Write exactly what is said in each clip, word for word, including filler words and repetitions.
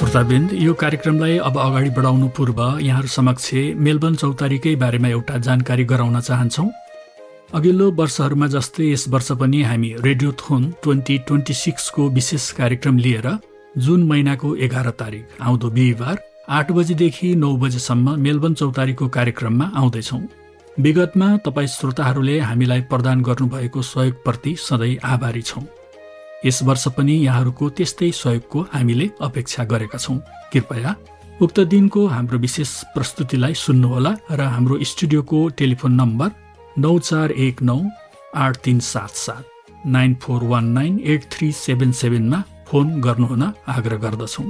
श्रोताबिन्द, यो कार्यक्रमलाई अब अगाडि बढाउनु पूर्व यहाँहरू समक्ष मेलबर्न चौतारीकै बारेमा एउटा जानकारी गराउन चाहन्छौँ। अघिल्लो वर्षहरूमा जस्तै यस वर्ष पनि हामी रेडियोथोन ट्वेन्टी ट्वेन्टी सिक्सको विशेष कार्यक्रम लिएर जुन महिनाको एघार तारिक आउँदो बिहिबार आठ बजेदेखि नौ बजेसम्म मेलबर्न चौतारीको कार्यक्रममा आउँदैछौँ। विगतमा तपाईँ श्रोताहरूले हामीलाई प्रदान गर्नुभएको सहयोगप्रति सधैँ आभारी छौँ। यस वर्ष पनि यहाँहरूको त्यस्तै सहयोगको हामीले अपेक्षा गरेका छौँ। कृपया उक्त दिनको हाम्रो विशेष प्रस्तुतिलाई सुन्नुहोला र हाम्रो स्टुडियोको टेलिफोन नम्बर नौ चार एक नौ आठ तीन सात सात nine four one nine at three seven सेभेनमा phone गर्नुहुन आग्रह गर्दछौँ।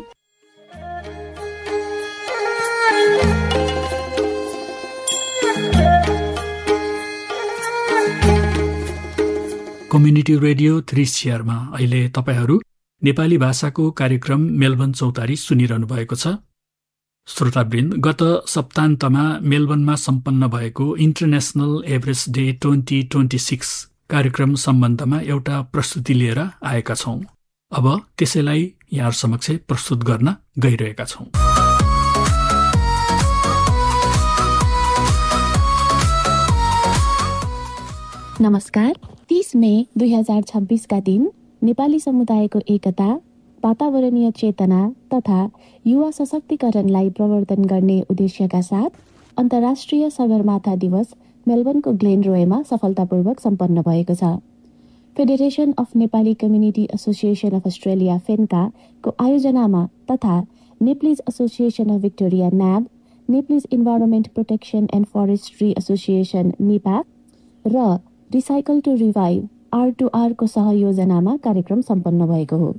कम्युनिटी रेडियो थ्री सिआरमा अहिले तपाईहरू नेपाली भाषाको कार्यक्रम मेलबर्न चौतारी सुनिरहनु भएको छ। श्रोतावृन्द, गत सप्ताहन्तमा मेलबर्नमा सम्पन्न भएको international Everest day twenty twenty six कार्यक्रम सम्बन्धमा एउटा प्रस्तुति लिएर आएका छौँ। अब त्यसैलाई यहाँ समक्ष प्रस्तुत गर्न गइरहेका छौँ। नमस्कार। तीस मे दुई हजार छब्बीस का दिन नेपाली समुदायको एकता, वातावरणीय चेतना तथा युवा सशक्तिकरणलाई प्रवर्धन गर्ने उद्देश्यका साथ अन्तर्राष्ट्रिय सगरमाथा दिवस मेलबर्नको ग्लेन रोयमा सफलतापूर्वक सम्पन्न भएको छ। Federation of Nepali community association of Australia फेन्का को आयोजनामा तथा Nepalese association of Victoria न्याब, Nepalese environment protection and forestry association Nipah र recycle to revive are to are को सहयोजनामा कार्यक्रम सम्पन्न भएको हो।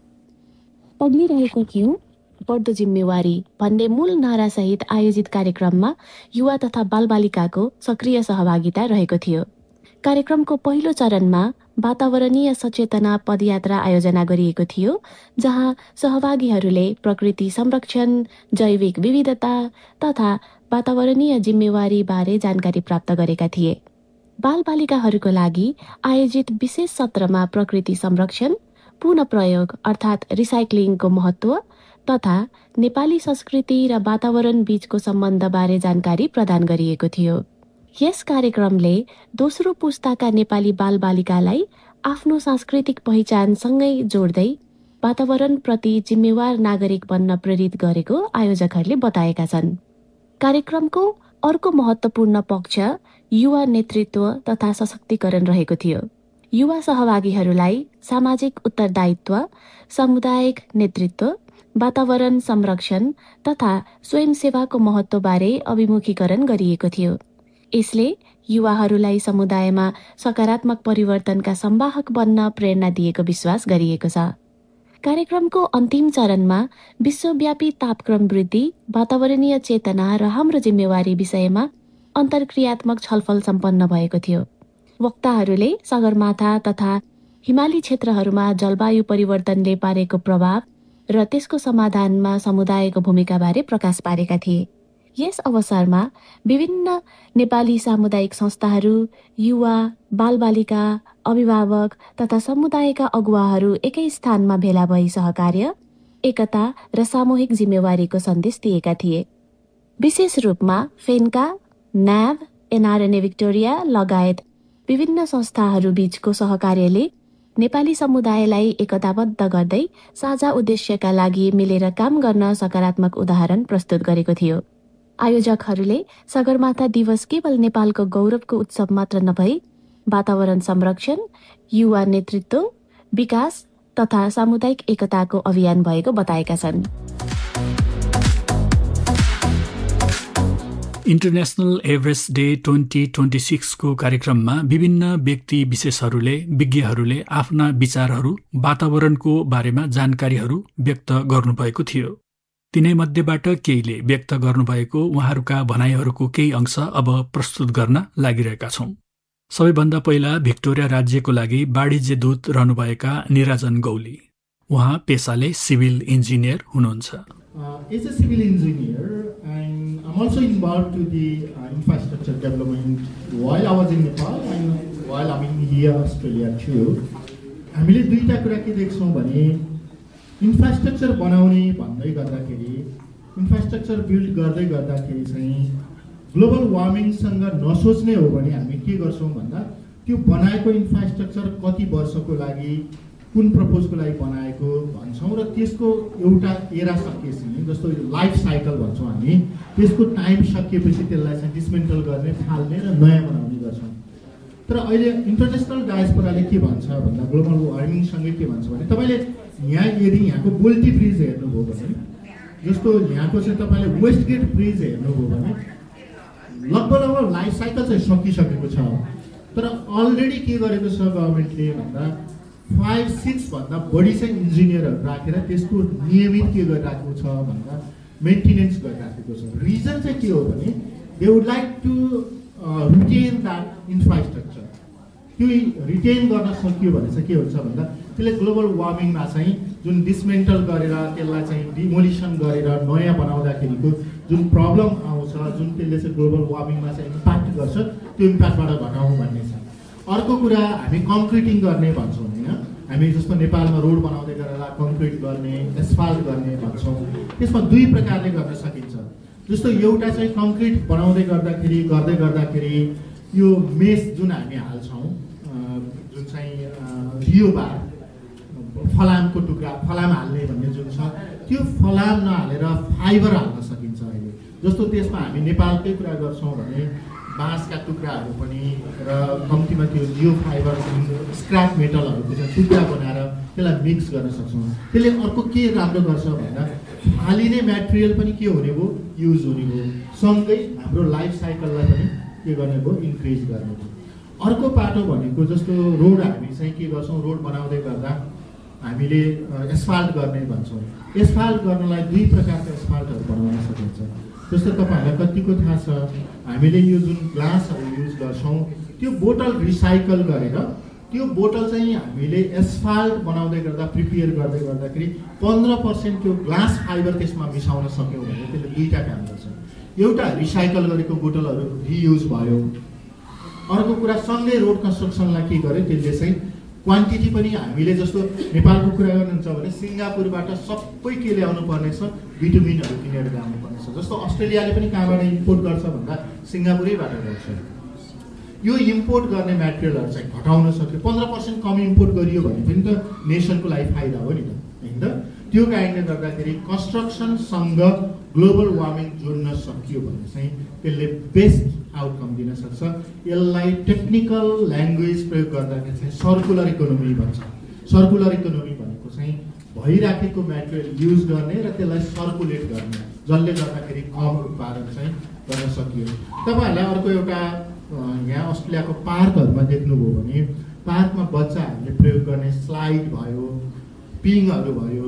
पग्लिरहेको क्यू बढ्दो जिम्मेवारी भन्ने मूल नारासहित आयोजित कार्यक्रममा युवा तथा बालबालिकाको सक्रिय सहभागिता रहेको थियो। कार्यक्रमको पहिलो चरणमा वातावरणीय सचेतना पदयात्रा आयोजना गरिएको थियो, जहाँ सहभागीहरूले प्रकृति संरक्षण, जैविक विविधता तथा वातावरणीय जिम्मेवारी बारे जानकारी प्राप्त गरेका थिए। बालबालिकाहरूको लागि आयोजित विशेष सत्रमा प्रकृति संरक्षण, पुनः प्रयोग अर्थात् रिसाइक्लिङको महत्त्व तथा नेपाली संस्कृति र वातावरण बीचको सम्बन्धबारे जानकारी प्रदान गरिएको थियो। यस कार्यक्रमले दोस्रो पुस्ताका नेपाली बालबालिकालाई आफ्नो सांस्कृतिक पहिचानसँगै जोड्दै वातावरणप्रति जिम्मेवार नागरिक बन्न प्रेरित गरेको आयोजकहरूले बताएका छन्। कार्यक्रमको अर्को महत्त्वपूर्ण पक्ष युवा नेतृत्व तथा सशक्तिकरण रहेको थियो। युवा सहभागीहरूलाई सामाजिक उत्तरदायित्व, सामुदायिक नेतृत्व, वातावरण संरक्षण तथा स्वयंसेवाको महत्त्वबारे अभिमुखीकरण गरिएको थियो। यसले युवाहरूलाई समुदायमा सकारात्मक परिवर्तनका संवाहक बन्न प्रेरणा दिएको विश्वास गरिएको छ। कार्यक्रमको अन्तिम चरणमा विश्वव्यापी तापक्रम वृद्धि, वातावरणीय चेतना र हाम्रो जिम्मेवारी विषयमा अन्तर्क्रियात्मक छलफल सम्पन्न भएको थियो। वक्ताहरूले सगरमाथा तथा हिमाली क्षेत्रहरूमा जलवायु परिवर्तनले पारेको प्रभाव र त्यसको समाधानमा समुदायको भूमिकाबारे प्रकाश पारेका थिए। यस अवसरमा विभिन्न नेपाली सामुदायिक संस्थाहरू, युवा, बालबालिका, अभिभावक तथा समुदायका अगुवाहरू एकै स्थानमा भेला भई सहकार्य, एकता र सामूहिक जिम्मेवारीको सन्देश दिएका थिए। विशेष रूपमा फेन्का, न्याब, एनआरएनए भिक्टोरिया लगायत विभिन्न संस्थाहरू बीचको सहकार्यले नेपाली समुदायलाई एकताबद्ध गर्दै साझा उद्देश्यका लागि मिलेर काम गर्न सकारात्मक उदाहरण प्रस्तुत गरेको थियो। आयोजकहरूले सगरमाथा दिवस केवल नेपालको गौरवको उत्सव मात्र नभई वातावरण संरक्षण, युवा नेतृत्व, विकास तथा सामुदायिक एकताको अभियान भएको बताएका छन्। International Everest day twenty twenty सिक्सको कार्यक्रममा विभिन्न व्यक्ति विशेषहरूले, विज्ञहरूले आफ्ना विचारहरू वातावरणको बारेमा जानकारीहरू व्यक्त गर्नुभएको थियो। तिनैमध्येबाट केहीले व्यक्त गर्नुभएको उहाँहरूका भनाइहरूको केही अंश अब प्रस्तुत गर्न लागिरहेका छौँ। सबैभन्दा पहिला भिक्टोरिया राज्यको लागि वाणिज्य दूत रहनुभएका निराजन गौली। उहाँ पेसाले सिभिल इन्जिनियर हुनुहुन्छ। As a civil engineer, and I'm also involved to the uh, infrastructure development while I was in Nepal and while I'm in here Australia too. हामीले दुईटा कुरा के देख्छौँ भने इन्फ्रास्ट्रक्चर बनाउने भन्दै गर्दाखेरि इन्फ्रास्ट्रक्चर बिल्ड गर्दै गर्दाखेरि चाहिँ ग्लोबल वार्मिङसँग नसोच्ने हो भने हामी के गर्छौँ भन्दा त्यो बनाएको इन्फ्रास्ट्रक्चर कति वर्षको लागि कुन प्रपोजको लागि बनाएको भन्छौँ र त्यसको एउटा एरा सकिएपछि जस्तो लाइफ साइकल भन्छौँ हामी त्यसको टाइम सकिएपछि त्यसलाई चाहिँ डिसमेन्टल गर्ने फाल्ने र नयाँ बनाउने गर्छौँ। तर अहिले इन्टरनेसनल डायस्पोराले के भन्छ भन्दा ग्लोबल वार्मिङसँगै के भन्छ भने तपाईँले यहाँ यदि यहाँको बोल्टी ब्रिज हेर्नुभयो भने जस्तो यहाँको चाहिँ तपाईँले वेस्ट गेट ब्रिज हेर्नुभयो भने लगभग लगभग लाइफ साइकल चाहिँ सकिसकेको छ। तर अलरेडी के गरेको छ गभर्मेन्टले भन्दा फाइभ सिक्स भन्दा बढी चाहिँ इन्जिनियरहरू राखेर त्यसको नियमित के गरिराखेको छ भन्दा मेन्टेनेन्स गरिराखेको छ। रिजन चाहिँ के हो भने they would like to retain that infrastructure. त्यो रिटेन गर्न सकियो भने चाहिँ के हुन्छ भन्दा त्यसले ग्लोबल वार्मिङमा चाहिँ जुन डिसमेन्टल गरेर त्यसलाई चाहिँ डिमोलिसन गरेर नयाँ बनाउँदाखेरिको जुन प्रब्लम आउँछ जुन त्यसले चाहिँ ग्लोबल वार्मिङमा चाहिँ इम्प्याक्ट गर्छ त्यो इम्प्याक्टबाट घटाउँ भन्ने छ। अर्को कुरा हामी कङ्क्रिटिङ गर्ने भन्छौँ होइन, हामी जस्तो नेपालमा रोड बनाउँदै गरेर कङ्क्रिट गर्ने एस्फाल्ट गर्ने भन्छौँ। त्यसमा दुई प्रकारले गर्न सकिन्छ। जस्तो एउटा चाहिँ कङ्क्रिट बनाउँदै गर्दाखेरि गर्दै गर्दाखेरि यो मेस जुन हामी हाल्छौँ जुन चाहिँ रियो बार फलामको टुक्रा फलाम हाल्ने भन्ने जुन छ त्यो फलाम नहालेर फाइबर हाल्न सकिन्छ अहिले। जस्तो त्यसमा हामी नेपालकै कुरा गर्छौँ भने बाँसका टुक्राहरू पनि र कम्तीमा त्यो जियो फाइबर स्क्रैप मेटलहरूको चाहिँ टुक्रा बनाएर त्यसलाई मिक्स गर्न सक्छौँ। त्यसले अर्को के राम्रो गर्छ भन्दा फालिने म्याटेरियल पनि के हुने भयो युज हुने भयो, सँगै हाम्रो लाइफ साइकललाई पनि के गर्ने भयो इन्क्रिज गर्ने भयो। अर्को पाटो भनेको जस्तो रोड हामी चाहिँ के गर्छौँ रोड बनाउँदै गर्दा हामीले एस्फाल्ट गर्ने भन्छौँ। एस्फाल्ट गर्नलाई दुई प्रकारका एस्फाल्टहरू बनाउन सकिन्छ। जस्तो तपाईँहरूलाई कतिको थाहा छ हामीले यो जुन ग्लासहरू युज गर्छौँ त्यो बोतल रिसाइकल गरेर त्यो बोतल चाहिँ हामीले एस्फाल्ट बनाउँदै गर्दा प्रिपेयर गर्दै गर्दाखेरि पन्ध्र पर्सेन्ट त्यो ग्लास फाइबर त्यसमा मिसाउन सक्यौँ भने त्यसले दुईवटा काम गर्छ। एउटा रिसाइकल गरेको बोतलहरू रियुज भयो, अर्को कुरा सँगै रोड कन्स्ट्रक्सनलाई के गर्यो त्यसले चाहिँ क्वान्टिटी पनि हामीले जस्तो नेपालको कुरा गर्नुहुन्छ भने सिङ्गापुरबाट सबै के ल्याउनु पर्ने छ भिटामिनहरू किनेर ल्याउनु पर्ने छ। जस्तो अस्ट्रेलियाले पनि कहाँबाट इम्पोर्ट गर्छ भन्दा सिङ्गापुरैबाट गर्छ। यो इम्पोर्ट गर्ने म्याटेरियलहरू चाहिँ घटाउन सक्यो। पन्ध्र पर्सेन्ट कम इम्पोर्ट गरियो भने पनि त नेसनको लागि फाइदा हो नि त होइन त। त्यो कारणले गर्दाखेरि कन्स्ट्रक्सनसँग ग्लोबल वार्मिङ जोड्न सकियो भने चाहिँ त्यसले बेस्ट आउटकम दिन सक्छ। यसलाई टेक्निकल ल्याङ्ग्वेज प्रयोग गर्दाखेरि चाहिँ सर्कुलर इकोनोमी भन्छ। सर्कुलर इकोनोमी भनेको चाहिँ भइराखेको म्याटेरियल युज गर्ने र त्यसलाई सर्कुलेट गर्ने, जसले गर्दाखेरि कम उत्पादन चाहिँ गर्न सकियो। तपाईँहरूलाई अर्को एउटा यहाँ अस्ट्रेलियाको पार्कहरूमा देख्नुभयो भने पार्कमा बच्चाहरूले प्रयोग गर्ने स्लाइड भयो, पिङहरू भयो,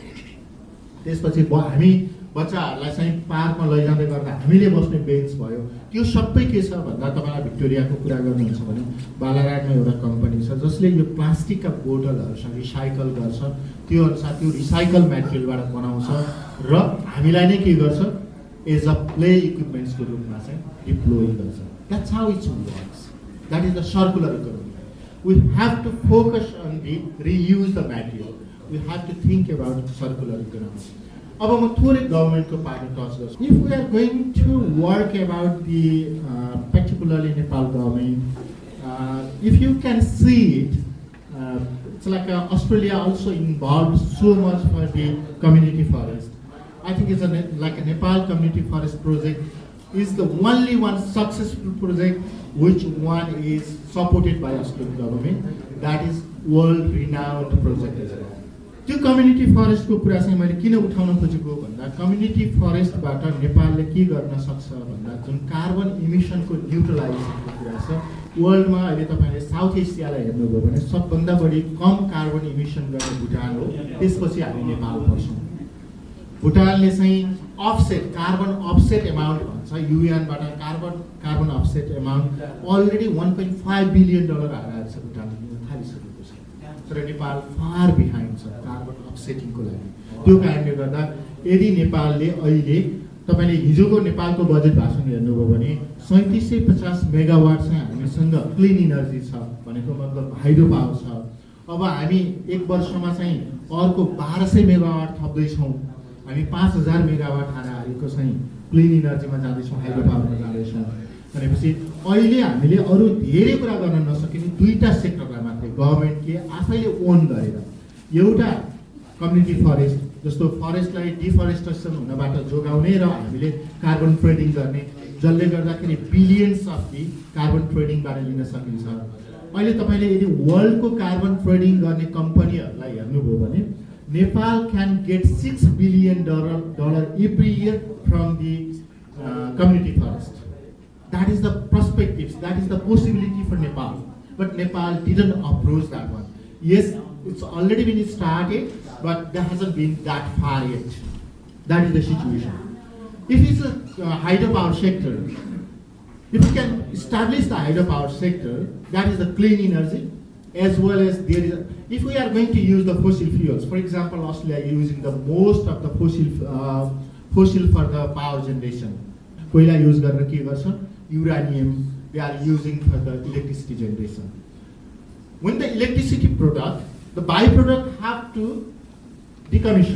त्यसपछि हामी बच्चाहरूलाई चाहिँ पार्कमा लैजाँदै गर्दा हामीले बस्ने बेन्च भयो, त्यो सबै के छ भन्दा तपाईँलाई भिक्टोरियाको कुरा गर्नुहुन्छ भने बालाराटमा एउटा कम्पनी छ जसले यो प्लास्टिकका बोतलहरूसँग रिसाइकल गर्छ, त्यो अनुसार त्यो रिसाइकल म्याटेरियलबाट बनाउँछ र हामीलाई नै के गर्छ एज अ प्ले इक्विपमेन्ट्सको रूपमा चाहिँ डिप्लोय गर्छ। That's how it's works. That is the circular economy. We have to focus on the reuse the material. We have to think about circular economy. अब म थोरै गभर्मेन्टको पार्ट टच गर्छु। If we are going to work about the particularly Nepal government, if you can see it, it's like Australia also involve so much for the community forest. I think it's a like a Nepal community forest project is the only one successful project which one is supported by Australian government. That is world renowned project as well. त्यो community फरेस्टको कुरा चाहिँ मैले किन उठाउन खोजेको भन्दा community फरेस्टबाट नेपालले के गर्न सक्छ भन्दा जुन कार्बन इमिसनको न्युट्रलाइजेसनको कुरा छ वर्ल्डमा अहिले तपाईँले साउथ एसियालाई हेर्नुभयो भने सबभन्दा बढी कम कार्बन इमिसन गर्ने भुटान हो, त्यसपछि हामी नेपाल पर्छौँ। भुटानले चाहिँ अफसेट कार्बन अफसेट एमाउन्ट भन्छ युएनबाट carbon carbon offset amount already one point five billion dollar हालेर छ भुटानले थालिसकेको छ। तर नेपाल फार बिहाइन्ड छ कार्बन अफसेटिङको लागि। त्यो कारणले गर्दा यदि नेपालले अहिले तपाईँले हिजोको नेपालको बजेट भाषण हेर्नुभयो भने सैँतिस सय पचास मेगावाट चाहिँ हामीसँग क्लिन इनर्जी छ भनेको मतलब हाइड्रो पावर छ। अब हामी एक वर्षमा चाहिँ अर्को बाह्र सय मेगावाट थप्दैछौँ, हामी पाँच हजार मेगावाट हाराहारीको चाहिँ क्लिन इनर्जीमा जाँदैछौँ, हाइड्रो पावरमा जाँदैछौँ भनेपछि अहिले हामीले अरू धेरै कुरा गर्न नसकिने दुईवटा सेक्टरलाई मात्रै गभर्मेन्टले आफैले ओन गरेर, एउटा कम्युनिटी फरेस्ट जस्तो फरेस्टलाई डिफरेस्टेसन हुनबाट जोगाउने र हामीले कार्बन ट्रेडिङ गर्ने, जसले गर्दाखेरि बिलियन्स अफ दि कार्बन ट्रेडिङबाट लिन सकिन्छ। अहिले तपाईँले यदि वर्ल्डको कार्बन ट्रेडिङ गर्ने कम्पनीहरूलाई हेर्नुभयो भने Nepal can get six billion dollar dollar every year from the community forest. That is the perspective, that is the possibility for Nepal, but Nepal didn't approach that one. Yes, it's already been started, but there hasn't been that far yet. That is the situation. If it's a uh, hydropower sector, if we can establish the hydropower sector, that is the clean energy, as well as there is, a, if we are going to use the fossil fuels, for example, Australia is using the most of the fossil uh, fossil for the power generation. Koila use garna ke garcha, uranium they are using for the electricity generation. When the electricity product, the byproduct have to decommission.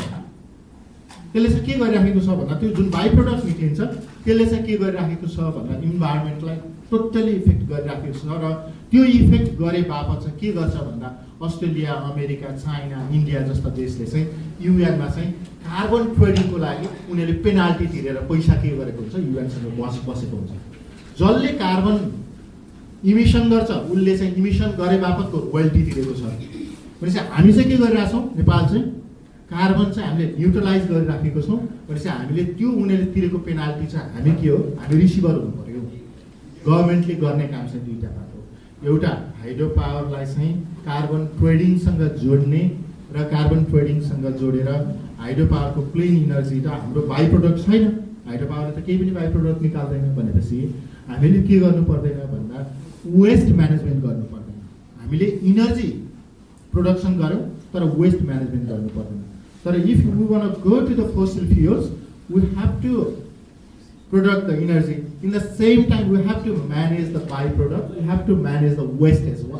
त्यसले चाहिँ के गरिराखेको छ भन्दा त्यो जुन by-product निक्लिन्छ त्यसले चाहिँ के गरिराखेको छ भन्दा इन्भाइरोमेन्टलाई टोटली इफेक्ट गरिराखेको छ र त्यो इफेक्ट गरे बापत चाहिँ के गर्छ भन्दा अस्ट्रेलिया, अमेरिका, चाइना, इन्डिया जस्ता देशले चाहिँ युएनमा चाहिँ कार्बन ट्रेडिङको लागि उनीहरूले पेनाल्टी तिरेर पैसा के गरेको हुन्छ, युएनसँग बस बसेको हुन्छ। जसले कार्बन इमिसन गर्छ उसले चाहिँ इमिसन गरे बापतको रोयल्टी तिरेको छ। भनेपछि हामी चाहिँ के गरिरहेछौँ, नेपाल चाहिँ कार्बन चाहिँ हामीले न्युट्रलाइज गरिराखेको छौँ। भनेपछि हामीले त्यो उनीहरूले तिरेको पेनाल्टी चाहिँ हामी के हो, हामी रिसिभर हुनु पऱ्यो। गभर्मेन्टले गर्ने काम चाहिँ दुईवटा बाटो, एउटा हाइड्रो पावरलाई चाहिँ कार्बन ट्रेडिङसँग जोड्ने र कार्बन ट्रेडिङसँग जोडेर हाइड्रो पावरको क्लिन इनर्जी त हाम्रो बाई प्रोडक्ट छैन, हाइड्रो पावरले त केही पनि बाई प्रोडक्ट निकाल्दैन भनेपछि हामीले के गर्नु पर्दैन भन्दा वेस्ट म्यानेजमेन्ट गर्नु पर्दैन। हामीले इनर्जी प्रोडक्सन गऱ्यौँ तर वेस्ट म्यानेजमेन्ट गर्नु पर्दैन। तर if we want to go to the fossil fuels we have to product the energy. In the same time, we have to manage the byproduct. We have to manage the waste as well.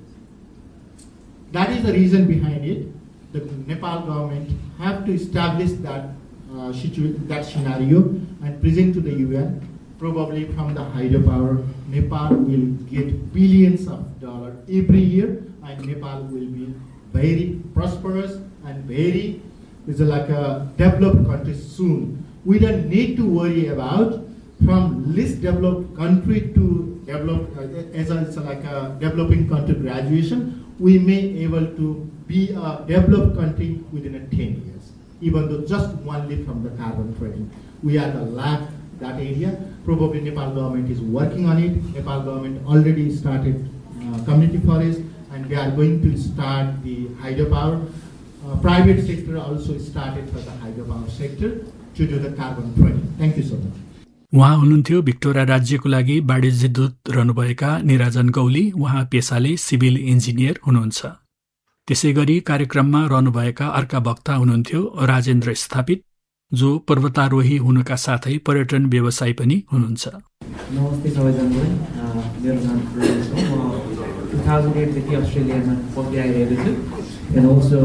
That is the reason behind it. The Nepal government have to establish that uh, situ- that scenario and present to the U N. Probably from the hydropower, Nepal will get billions of dollars every year, and Nepal will be very prosperous and very is like a developed country soon. We don't need to worry about from least developed country to develop uh, as a, it's like a developing country graduation. We may able to be a developed country within a ten years, even though just only from the carbon trading. We are the lab that area. Probably Nepal government is working on it. Nepal government already started uh, community forest, and they are going to start the hydropower. Uh, private sector also started for the hydropower sector to do the carbon trading. Thank you so much. उहाँ हुनुहुन्थ्यो Victoria राज्यको लागि वाणिज्य दूत रहनुभएका निराजन गौली। उहाँ पेसाले civil engineer हुनुहुन्छ। त्यसै गरी कार्यक्रममा रहनुभएका अर्का वक्ता हुनुहुन्थ्यो राजेन्द्र स्थापित, जो पर्वतारोही हुनुका साथै पर्यटन व्यवसायी पनि हुनुहुन्छ। नमस्ते सबैजनालाई, मेरो नाम प्रवेश हो। म टु थाउजन्ड एटदेखि अस्ट्रेलियामा पक्रिआइरहेको छु। एन्ड अल्सो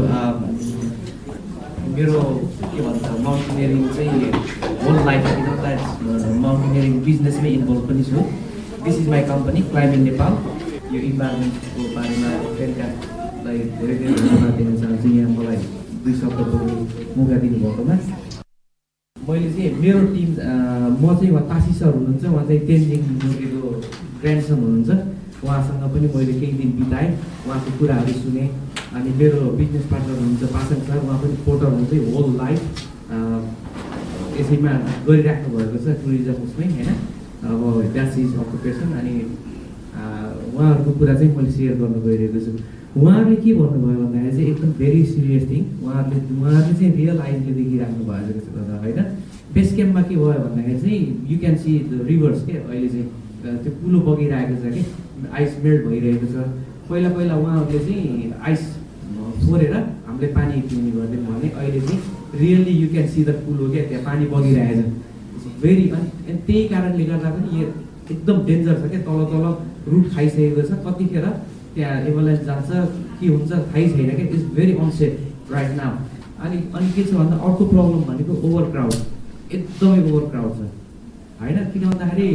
मेरो के भन्छ माउन्टेनियरिङ चाहिँ होल लाइफ किन द्याट माउन्टेनियरिङ बिजनेसमै इन्भल्भ पनि छु। This is my company climbing Nepal. यो इन्भाइरोमेन्टको बारेमा टेलिकास्टलाई धेरै धेरै धन्यवाद दिन चाहन्छु यहाँ मलाई दुई शब्दको मौका दिनुभएकोमा। मैले चाहिँ मेरो टिम म चाहिँ उहाँ तासी सर हुनुहुन्छ, उहाँ चाहिँ तेन्जिङ नोर्गेको ग्रान्डसन हुनुहुन्छ। उहाँसँग पनि मैले केही दिन बिताएँ, उहाँको कुराहरू सुने। अनि मेरो बिजनेस पार्टनर हुनुहुन्छ पासन सर, उहाँ पनि पोर्टर हुनुहुन्छ। होल लाइफ यसैमा गरिराख्नु भएको छ टुरिज्म उसमै, होइन। अब द्याट्स इज अकुपेसन। अनि उहाँहरूको कुरा चाहिँ मैले सेयर गर्नु गइरहेको छु। उहाँहरूले के भन्नुभयो भन्दाखेरि चाहिँ एकदम भेरी सिरियस थिङ उहाँहरूले उहाँहरूले चाहिँ रियल आइजले देखिराख्नु भएको छ, होइन। बेस क्याम्पमा के भयो भन्दाखेरि चाहिँ you can see the reverse के अहिले चाहिँ त्यो कुलो बगिरहेको छ कि आइस मेल्ट भइरहेको छ। पहिला पहिला उहाँहरूले चाहिँ आइस फोरेर हामीले पानी पिउने गर्थ्यौँ भने अहिले चाहिँ really you can see the कुलो क्या, त्यहाँ पानी बगिरहेको छ भेरी। अनि त्यही कारणले गर्दा पनि यो एकदम डेन्जर छ क्या, तल तल रुट खाइसकेको छ। कतिखेर त्यहाँ एभलाइन्स जान्छ, के हुन्छ थाहै छैन क्या, it's very unsafe right now. अनि अनि के छ भन्दा अर्को प्रब्लम भनेको ओभर क्राउड, एकदमै ओभर क्राउड छ होइन। किन भन्दाखेरि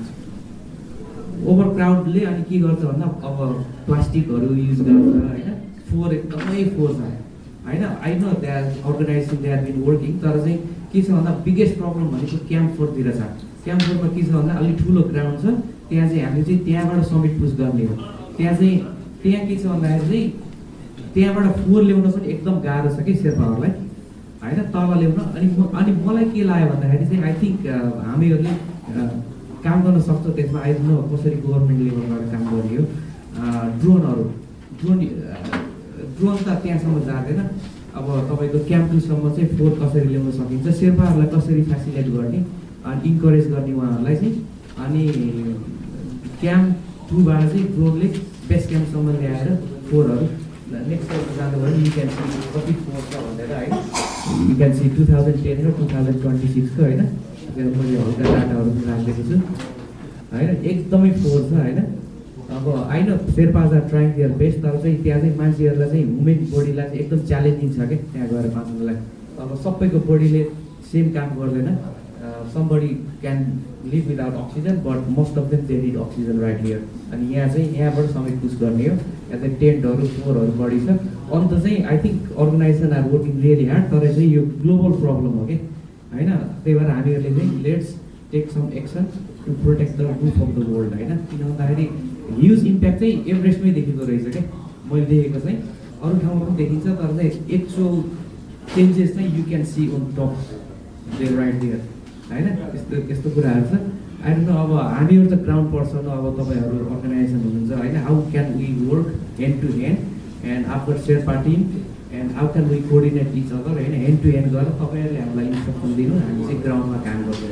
ओभर क्राउडले अनि के गर्छ भन्दा अब प्लास्टिकहरू युज गर्छ होइन, फोहोर एकदमै फोहोर छ होइन। I know they are organising, they are been working, तर चाहिँ के छ भन्दा बिगेस्ट प्रब्लम भनेको क्याम्प फोरतिर छ। क्याम्प फोरमा के छ भन्दा अलिक ठुलो ग्राउन्ड छ, त्यहाँ चाहिँ हामीले चाहिँ त्यहाँबाट समिट पुस गर्ने हो। त्यहाँ चाहिँ त्यहाँ के छ भन्दाखेरि चाहिँ त्यहाँबाट फोहोर ल्याउन पनि एकदम गाह्रो छ कि शेर्पाहरूलाई होइन, तल ल्याउन। अनि अनि मलाई के लाग्यो भन्दाखेरि चाहिँ आई थिङ्क हामीहरूले काम गर्न सक्छ त्यसमा। आई नो कसरी गभर्मेन्ट लेभलबाट काम गर्ने हो। ड्रोनहरू ड्रोन ड्रोन त त्यहाँसम्म जाँदैन। अब तपाईँको क्याम्प टूसम्म चाहिँ फोहोर कसरी ल्याउन सकिन्छ, शेर्पाहरूलाई कसरी फेसिलिटेट गर्ने अनि इन्करेज गर्ने उहाँहरूलाई चाहिँ। अनि क्याम्प टूबाट चाहिँ ड्रोनले बेस क्याम्पसम्म ल्याएर फोहोरहरू नेक्स्ट टाइममा जानुभयो भने यु क्यान सी कति फोहोर छ भनेर होइन। You can C two thousand ten र टु थाउजन्ड ट्वेन्टी सिक्सको होइन, मैले हल्का डाटाहरू पनि राखिदिएको छु होइन, एकदमै फोहोर छ होइन। अब आइन शेर्पाज आर ट्राइङ देयर बेस्ट, तर चाहिँ त्यहाँ चाहिँ मान्छेहरूलाई चाहिँ वुमेन बोडीलाई चाहिँ एकदम च्यालेन्जिङ छ क्या त्यहाँ गएर बाँच्नुलाई। अब सबैको बोडीले सेम काम गर्दैन। Somebody can leave without oxygen but most of them they need oxygen right here. अनि यहाँ चाहिँ यहाँबाट समेत पुस गर्ने हो। यहाँ चाहिँ टेन्टहरू फोहोरहरू बढी छ। अन्त चाहिँ I think organisation are working really hard, तर चाहिँ यो ग्लोबल प्रब्लम हो कि होइन। त्यही भएर हामीहरूले चाहिँ let's take some action to protect the roof of the world होइन। किन भन्दाखेरि ह्युज इम्प्याक्ट चाहिँ एभरेस्टमै देखेको रहेछ क्या, मैले देखेको चाहिँ अरू ठाउँमा पनि देखिन्छ, तर चाहिँ एक्चुअल चेन्जेस चाहिँ you can C on top they right there होइन। यस्तो यस्तो कुराहरू छ। आई डोन्ट नो अब हामीहरू त ग्राउन्ड पर्सन, अब तपाईँहरू अर्गनाइजेसन हुनुहुन्छ होइन। How can we work hand to hand and after Sherpa team and how can we coordinate each other होइन, ह्यान्ड टु ह्यान्ड गरेर तपाईँहरूले हामीलाई इन्स्ट्रक्सन दिनु, हामी चाहिँ ग्राउन्डमा काम गर्छौँ।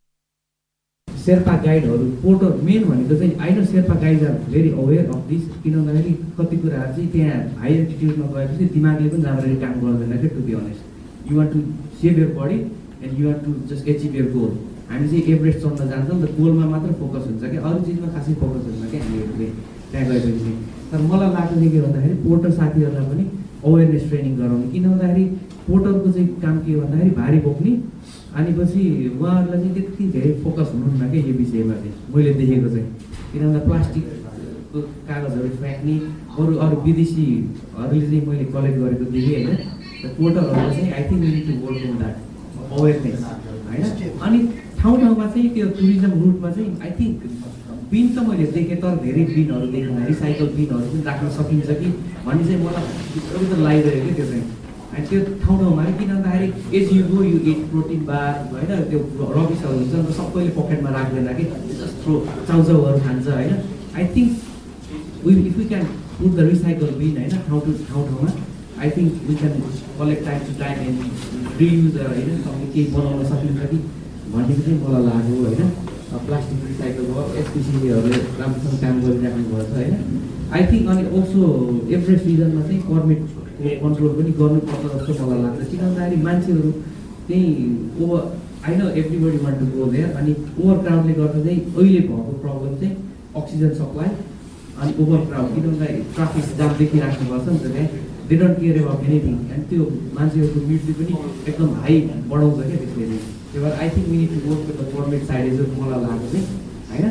शेर्पा गाइडहरू पोर्टर मेन भनेको चाहिँ I know Sherpa guide are very aware of this. किन भन्दाखेरि कति कुराहरू चाहिँ त्यहाँ हाई एल्टिट्युडमा गएपछि दिमागले पनि राम्ररी काम गर्दैन क्या to be honest. You want to save your body and you want to just achieve your goal. हामी चाहिँ एभरेस्ट चढ्न जान्छौँ नि त, गोलमा मात्र फोकस हुन्छ क्या, अरू चिजमा खासै फोकस हुँदैन क्या हामीहरूले त्यहाँ गएपछि चाहिँ। तर मलाई लाग्छ चाहिँ के भन्दाखेरि पोर्टर साथीहरूलाई पनि अवेरनेस ट्रेनिङ गराउने। किन भन्दाखेरि पोर्टरको चाहिँ काम के भन्दाखेरि भारी बोक्ने, अनि पछि उहाँहरूलाई चाहिँ त्यति धेरै फोकस हुनुहुन्न क्या यो विषयमा चाहिँ मैले देखेको चाहिँ। किन भन्दा प्लास्टिकको कागजहरू फ्याँक्ने अरू अरू विदेशीहरूले चाहिँ मैले कलेक्ट गरेको देखेँ होइन। पोर्टरहरूलाई चाहिँ I think we need to work on that awareness होइन। अनि ठाउँ ठाउँमा चाहिँ त्यो टुरिज्म रुटमा चाहिँ आई थिङ्क बिन त मैले देखेँ, तर धेरै बिनहरू देख्न रिसाइकल बिनहरू पनि राख्न सकिन्छ कि भन्ने चाहिँ मलाई भित्रको त लागिरहेको क्या त्यो चाहिँ। अनि त्यो ठाउँ ठाउँमा किन भन्दाखेरि as you go you it protein बार होइन, त्यो रबिसहरू हुन्छ नि त सबैले पकेटमा राख्दैन कि जस्तो चाउचाउहरू खान्छ होइन। I think we if we can put the recycle bin होइन ठाउँ टु ठाउँ ठाउँमा, I think we can collect time to time and reuse होइन, तपाईँले केही बनाउन सकिन्छ कि भन्ने चाहिँ मलाई लाग्यो होइन। प्लास्टिक रिसाइकल भयो, एसपिसिसीहरूले राम्रोसँग काम गरिराख्नु भएको छ होइन। आई थिङ्क अनि अल्सो एभरेस्ट सिजनमा चाहिँ पर्मिट कन्ट्रोल पनि गर्नुपर्छ जस्तो मलाई लाग्छ। किन भन्दाखेरि मान्छेहरू त्यही over I know everybody want to go there. अनि ओभर क्राउडले गर्दा चाहिँ अहिले भएको प्रब्लम चाहिँ अक्सिजन सप्लाई अनि ओभर क्राउड। किन भन्दाखेरि ट्राफिक जाम देखिराख्नुपर्छ नि त त्यहाँ, they don't care about anything. And त्यो मान्छेहरूको मृत्यु पनि एकदम हाई बढाउँछ क्या त्यसले चाहिँ। त्यही भएर I think we need to work with the government side as मलाई लाग्छ चाहिँ होइन।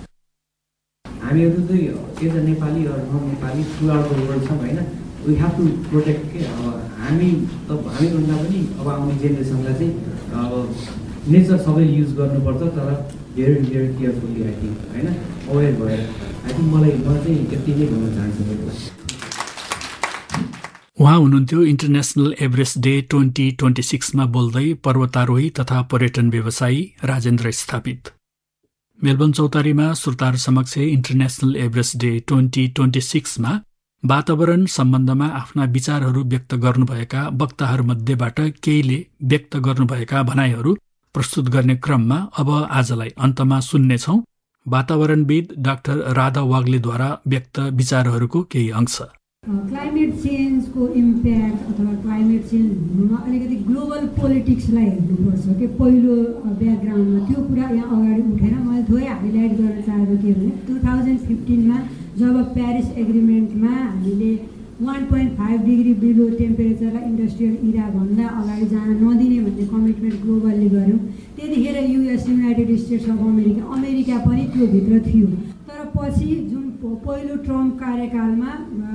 हामीहरू चाहिँ एज अ नेपाली अरू non Nepali through out the world छौँ होइन। वी हेभ टु प्रोटेक्ट के अब हामी त हामीभन्दा पनि अब आउने जेनेरेसनलाई चाहिँ अब नेचर सबैले युज गर्नुपर्छ, तर very very carefully I think होइन, अवेर भएर आई थिङ्क मलाई म चाहिँ यति नै भन्न चाहन्छु मेरो। उहाँ हुनुहुन्थ्यो international Everest day twenty twenty सिक्समा बोल्दै पर्वतारोही तथा पर्यटन व्यवसायी राजेन्द्र स्थापित। मेलबर्न चौतारीमा श्रोताहरू समक्ष international Everest day twenty twenty सिक्समा वातावरण सम्बन्धमा आफ्ना विचारहरू व्यक्त गर्नुभएका वक्ताहरूमध्येबाट केहीले व्यक्त गर्नुभएका भनाइहरू प्रस्तुत गर्ने क्रममा अब आजलाई अन्तमा सुन्नेछौँ वातावरणविद डाक्टर राधा वाग्लेद्वारा व्यक्त विचारहरूको केही अंश। क्लाइमेट चेन्जको इम्प्याक्ट अथवा क्लाइमेट चेन्ज हुनुमा अलिकति ग्लोबल पोलिटिक्सलाई हेर्नुपर्छ कि पहिलो ब्याकग्राउन्डमा त्यो कुरा यहाँ अगाडि उठेर मैले थोरै हाइलाइट गर्न चाहेको के भने टु थाउजन्ड फिफ्टिनमा जब प्यारिस एग्रिमेन्टमा हामीले one point five degree below टेम्परेचरलाई industrial इराभन्दा अगाडि जान नदिने भन्ने कमिटमेन्ट ग्लोबलले गऱ्यौँ। त्यतिखेर US United states of America America पनि त्यो भित्र थियो। तर पछि जुन पहिलो ट्रम्प कार्यकालमा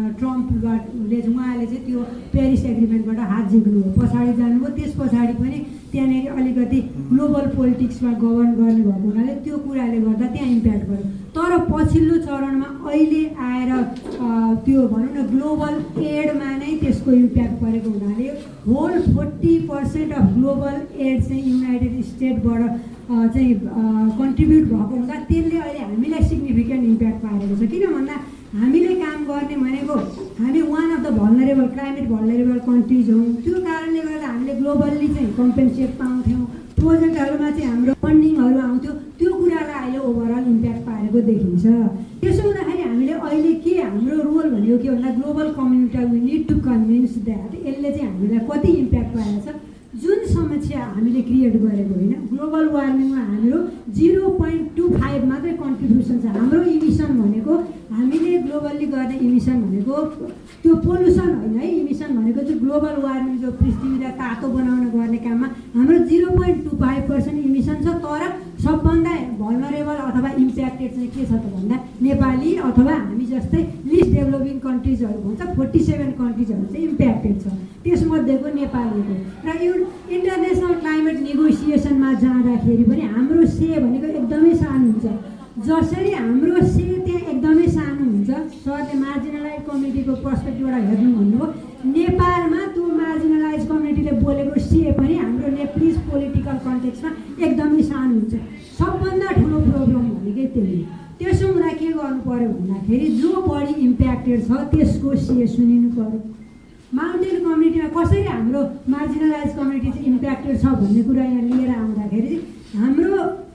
ट्रम्पले उहाँले चाहिँ त्यो पेरिस एग्रिमेन्टबाट हात झिक्नु हो, पछाडि जानुभयो। त्यस पछाडि पनि त्यहाँनिर अलिकति ग्लोबल पोलिटिक्समा गभर्न गर्ने भएको हुनाले त्यो कुराले गर्दा त्यहाँ इम्प्याक्ट गर्यो। तर पछिल्लो चरणमा अहिले आएर त्यो भनौँ न ग्लोबल एडमा नै त्यसको इम्प्याक्ट परेको हुनाले whole forty percent of global add चाहिँ युनाइटेड स्टेटबाट चाहिँ कन्ट्रिब्युट भएको हुँदा त्यसले अहिले हामीलाई सिग्निफिकेन्ट इम्प्याक्ट पारेको छ। किन भन्दा हामीले काम गर्ने भनेको हामी one of the vulnerable climate vulnerable countries हौँ। त्यो कारणले गर्दा हामीले ग्लोबल्ली चाहिँ कम्पेन्सेट पाउँथ्यौँ, प्रोजेक्टहरूमा चाहिँ हाम्रो फन्डिङहरू आउँथ्यो। त्यो कुरालाई अहिले ओभरअल इम्प्याक्ट पारेको देखिन्छ। त्यसो हुँदाखेरि हामीले अहिले के हाम्रो रोल भनेको के भन्दा global community we need to convince that यसले चाहिँ हामीलाई कति इम्प्याक्ट पारेको छ। जुन समस्या हामीले क्रिएट गरेको होइन, ग्लोबल वार्मिङमा हाम्रो जिरो पोइन्ट टू फाइभ मात्रै कन्ट्रिब्युसन छ। हाम्रो इमिसन भनेको हामीले ग्लोबल्ली गर्ने इमिसन भनेको त्यो पोल्युसन होइन है, इमिसन भनेको चाहिँ ग्लोबल वार्मिङ जो पृथ्वीलाई तातो बनाउन गर्ने काममा हाम्रो zero point two five percent emission छ। तर सबभन्दा भल्नरेबल अथवा इम्प्याक्टेड चाहिँ के छ त भन्दा नेपाली अथवा हामी जस्तै लिस्ट डेभलपिङ कन्ट्रिजहरू भन्छ फोर्टी सेभेन कन्ट्रिजहरू चाहिँ इम्प्याक्टेड छ, त्यसमध्येको नेपालीको। र यो इन्टरनेसनल क्लाइमेट नेगोसिएसनमा जाँदाखेरि पनि हाम्रो से भनेको एकदमै सानो हुन्छ। जसरी हाम्रो से त्यहाँ एकदमै सानो हुन्छ, सरले मार्जिनलाइज कम्युनिटीको पर्सपेक्टिभबाट हेर्नु भन्नुभयो, नेपालमा त्यो मार्जिनलाइज कम्युनिटीले बोलेको से पनि हाम्रो नेप्लिज पोलिटिकल कन्टेक्समा एकदमै सानो हुन्छ। सबभन्दा ठुलो प्रब्लम भनेकै त्यही। त्यसो हुँदा के गर्नु पऱ्यो भन्दाखेरि जो बढी इम्प्याक्टेड छ त्यसको से सुनिनु पऱ्यो। माउन्टेन कम्युनिटीमा कसरी हाम्रो मार्जिनलाइज कम्युनिटी चाहिँ इम्प्याक्टेड छ भन्ने कुरा यहाँ लिएर आउँदाखेरि हाम्रो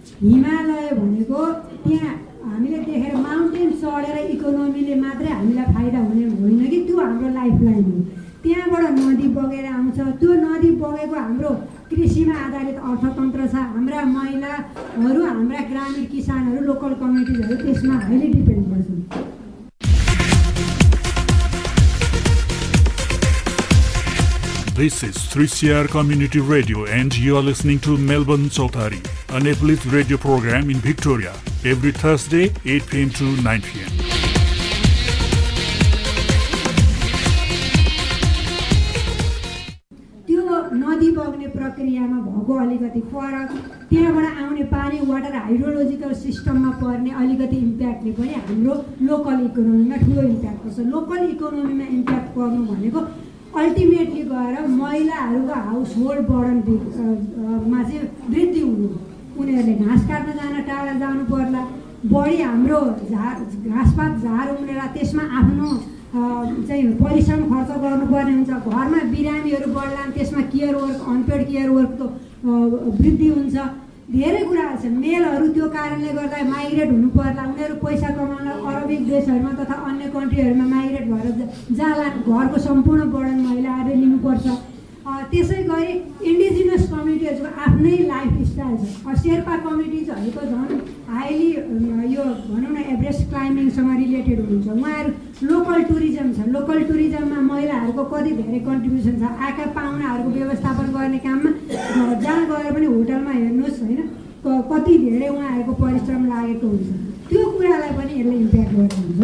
हिमालय भनेको त्यहाँ हामीले देखेर माउन्टेन चढेर इकोनोमीले मात्रै हामीलाई फाइदा हुने होइन कि त्यो हाम्रो लाइफ लाइन हो। त्यहाँबाट नदी बगेर आउँछ, त्यो नदी बगेको हाम्रो कृषिमा आधारित अर्थतन्त्र छ। हाम्रा महिलाहरू, हाम्रा ग्रामीण किसानहरू, लोकल कम्युनिटिजहरू त्यसमा हाइली डिपेन्ड गर्छन्। This is three C R Community Radio and you are listening to Melbourne Chautari, an uplift radio program in Victoria, every Thursday eight p m to nine p m त्यो नदी बग्ने प्रक्रियामा भएको अलिकति फरक, त्यहाँबाट आउने पानी वाटर हाइड्रोलोजिकल सिस्टममा पर्ने अलिकति इम्प्याक्टले पनि हाम्रो लोकल इकोनोमीमा ठुलो इम्प्याक्ट पर्छ। लोकल इकोनोमीमा इम्प्याक्ट पर्नु भनेको अल्टिमेटली गएर महिलाहरूको हाउस होल्ड बर्डनमा चाहिँ वृद्धि हुनु। उनीहरूले घाँस काट्न जान टाढा जानु पर्ला, बढी हाम्रो झा घाँसपात झार उम्रेर त्यसमा आफ्नो चाहिँ परिश्रम खर्च गर्नुपर्ने हुन्छ। घरमा बिरामीहरू बढ्लान्, त्यसमा केयर वर्क अनपेड केयर वर्कको वृद्धि हुन्छ। धेरै कुराहरू छन्। मेलहरू त्यो कारणले गर्दा माइग्रेट हुनु पर्ला, उनीहरू पैसा कमाउन अरबिक देशहरूमा तथा अन्य कन्ट्रीहरूमा माइग्रेट भएर जाला। घरको सम्पूर्ण बर्डन महिलाहरूले लिनुपर्छ। त्यसै गरी इन्डिजिनस कम्युनिटीहरूको आफ्नै लाइफस्टाइल छ। शेर्पा कम्युनिटिजहरूको झन् हाइली यो भनौँ न एभरेस्ट क्लाइम्बिङसँग रिलेटेड हुनुहुन्छ। उहाँहरू लोकल टुरिज्म छ, लोकल टुरिज्ममा महिलाहरूको कति धेरै कन्ट्रिब्युसन छ। आएका पाहुनाहरूको व्यवस्थापन गर्ने काममा जहाँ गएर पनि होटलमा हेर्नुहोस् होइन कति धेरै उहाँहरूको परिश्रम लागेको हुन्छ। त्यो कुरालाई पनि यसले इम्प्याक्ट गर्नुहुन्छ।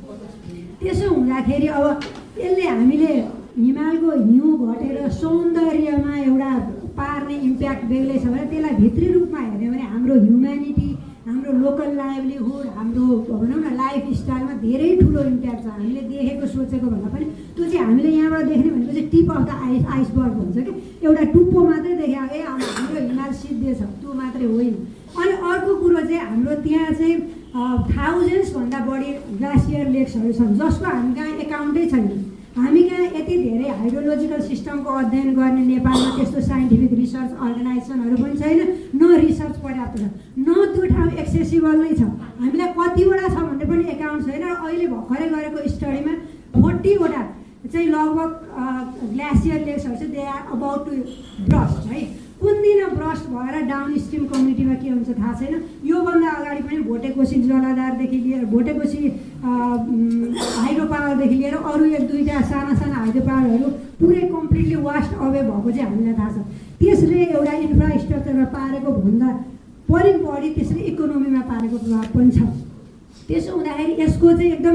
त्यसो हुँदाखेरि अब यसले हामीले हिमालको हिउँ घटेर सौन्दर्यमा एउटा पार्ने इम्प्याक्ट बेग्लै छ भने त्यसलाई भित्री रूपमा हेर्ने भने हाम्रो ह्युम्यानिटी, हाम्रो लोकल लाइभलीहुड, हाम्रो भनौँ न लाइफस्टाइलमा धेरै ठुलो इम्प्याक्ट छ। हामीले देखेको सोचेको भन्दा पनि त्यो चाहिँ हामीले यहाँबाट देख्ने भनेको चाहिँ tip of the ice iceberg भन्छ कि एउटा टुप्पो मात्रै देखायो ए हाम्रो हिमाल सिद्धे छ, त्यो मात्रै होइन। अनि अर्को कुरो चाहिँ हाम्रो त्यहाँ चाहिँ थाउजन्ड्सभन्दा बढी ग्लासियर लेक्सहरू छन् जसको हामी कहाँ एकाउन्टै छैन। हामी कहाँ यति धेरै हाइड्रोलोजिकल सिस्टमको अध्ययन गर्ने नेपालमा त्यस्तो साइन्टिफिक रिसर्च अर्गनाइजेसनहरू पनि छैन, न रिसर्च पर्याप्त छ, न त्यो ठाउँ एक्सेसिबल नै छ। हामीलाई कतिवटा छ भन्ने पनि एकाउन्ट छैन। र अहिले भर्खरै गरेको स्टडीमा फोर्टीवटा चाहिँ लगभग ग्लासियर लेक्सहरू चाहिँ they are about to burst है। कुन दिन ब्रस्ट भएर डाउन स्ट्रिम कम्युनिटीमा के हुन्छ थाहा छैन। योभन्दा अगाडि पनि भोटेकोसी जलाधारदेखि लिएर भोटेकोसी हाइड्रो पावरदेखि लिएर अरू एक दुईवटा साना साना हाइड्रो पावरहरू पुरै कम्प्लिटली वास्ट अवे भएको चाहिँ हामीलाई थाहा छ। त्यसले एउटा इन्फ्रास्ट्रक्चरमा पारेको भन्दा पनि बढी त्यसले इकोनोमीमा पारेको प्रभाव पनि छ। त्यसो हुँदाखेरि यसको चाहिँ एकदम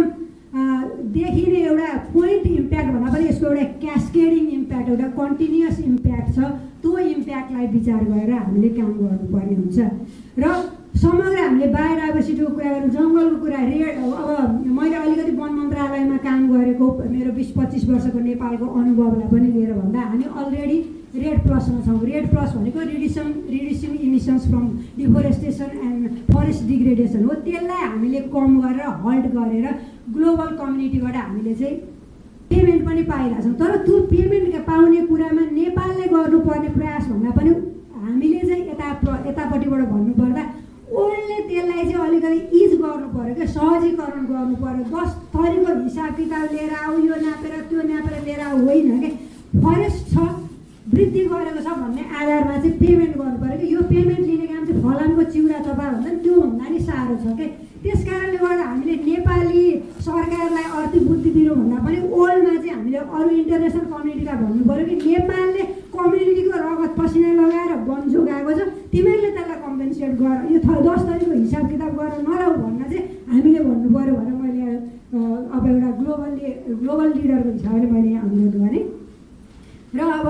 देखिने एउटा पोइन्ट इम्प्याक्ट भन्दा पनि यसको एउटा क्यास्केडिङ इम्प्याक्ट, एउटा कन्टिन्युस इम्प्याक्ट छ। त्यो इम्प्याक्टलाई विचार गरेर हामीले काम गर्नुपर्ने हुन्छ। र समग्र हामीले बायोडाइभर्सिटीको कुरा गर्नु, जङ्गलको कुरा, रेड अब मैले अलिकति वन मन्त्रालयमा काम गरेको मेरो बिस पच्चिस वर्षको नेपालको अनुभवलाई पनि लिएर भन्दा हामी अलरेडी रेड प्लसमा छौँ। रेड प्लस भनेको रिड्युसन reducing emissions from deforestation and forest degradation हो। त्यसलाई हामीले कम गरेर हल्ट गरेर ग्लोबल कम्युनिटीबाट हामीले चाहिँ पेमेन्ट पनि पाइरहेछौँ। तर त्यो पेमेन्ट पाउने कुरामा नेपालले गर्नुपर्ने प्रयास भन्दा पनि हामीले चाहिँ यता यतापट्टिबाट भन्नुपर्दा ओल्डले त्यसलाई चाहिँ अलिकति इज गर्नु पऱ्यो क्या, सहजीकरण गर्नु पऱ्यो। दस थरीको हिसाब किताब लिएर आऊ, यो नापेर त्यो नापेर लिएर आऊ होइन क्या। फरेस्ट छ, वृद्धि गरेको छ भन्ने आधारमा चाहिँ पेमेन्ट गर्नु पऱ्यो कि यो पेमेन्ट लिने काम चाहिँ फलामको चिउरा तपाईँ हुन्छ नि, त्यो भन्दा नि साह्रो छ क्या। त्यस कारणले गर्दा हामीले नेपाली सरकारलाई अर्थी बुद्धि दिनुभन्दा पनि ओल्डमा चाहिँ हामीले अरू इन्टरनेसनल कम्युनिटीलाई भन्नु पऱ्यो कि नेपालले कम्युनिटीको रगत पसिना लगाएर वन जोगाएको छ, तिमीहरूले त्यसलाई कम्पेन्सेट गर, यो थ दस थरीको हिसाब किताब गरेर नराउ भन्न चाहिँ हामीले भन्नु पऱ्यो भनेर मैले अब एउटा ग्लोबली ग्लोबल लिडरको हिसाबले मैले यहाँ अनुरोध गरेँ। र अब